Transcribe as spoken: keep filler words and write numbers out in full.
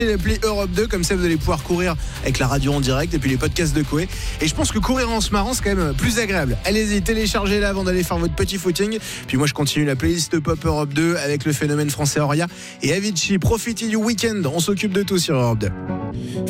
l'appli Europe deux, comme ça vous allez pouvoir courir avec la radio en direct et puis les podcasts de Coé. Et je pense que courir en se marrant, c'est quand même plus agréable. Allez-y, téléchargez-la avant d'aller faire votre petit footing. Puis moi je continue la playlist Pop Europe deux avec le phénomène français Oria et Avicii. Profitez du week-end, on s'occupe de tout sur Europe deux.